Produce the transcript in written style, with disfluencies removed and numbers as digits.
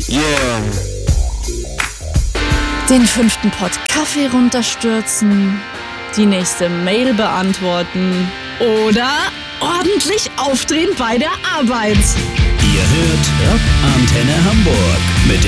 Yeah. Den 5. Pott Kaffee runterstürzen, die nächste Mail beantworten oder ordentlich aufdrehen bei der Arbeit. Ihr hört Rock Antenne Hamburg mit